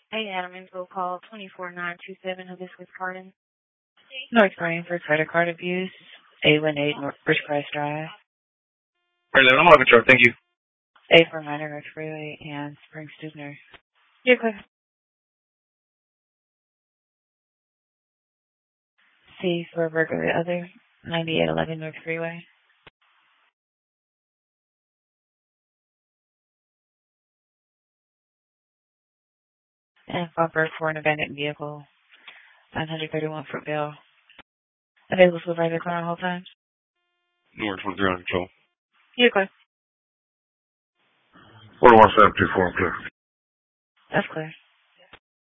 Hey, Adam, info call 24927 Hibiscus Garden. North Green for credit card abuse. 818 North Ridgecrest Drive. Hey, I'm on the truck. Thank you. 849 North Freeway and Spring Stubner. You're clear. C for burglary other. 9811 North Freeway. And bumper for an abandoned vehicle. 931 Fruitvale. Available to provide the car on hold time. North 23 on control. You're clear. 41724, clear. That's clear.